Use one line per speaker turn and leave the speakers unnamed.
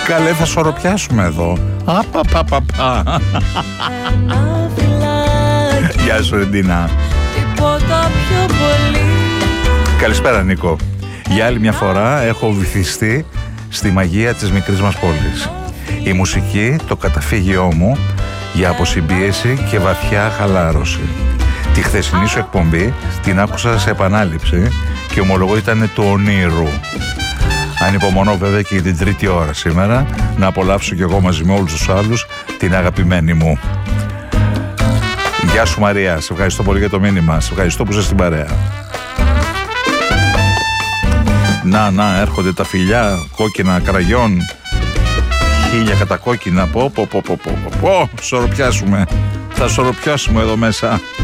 Καλέ, θα σωροπιάσουμε εδώ. Απαπαπαπα. Γεια σου, Ρεντίνα. Καλησπέρα, Νίκο. Για άλλη μια φορά έχω βυθιστεί στη μαγεία της μικρής μας πόλης. Η μουσική, το καταφύγιό μου για αποσυμπίεση και βαθιά χαλάρωση. Τη χθεσινή σου εκπομπή την άκουσα σε επανάληψη και ομολογώ ήταν του ονείρου. Ανυπομονώ βέβαια και για την τρίτη ώρα σήμερα να απολαύσω κι εγώ μαζί με όλους τους άλλους την αγαπημένη μου. Γεια σου Μαρία, σε ευχαριστώ πολύ για το μήνυμα. Σε ευχαριστώ που είσαι στην παρέα. Να, έρχονται τα φιλιά, κόκκινα κραγιόν, χίλια κατακόκκινα. Πω, σωροπιάσουμε. Θα σωροπιάσουμε εδώ μέσα.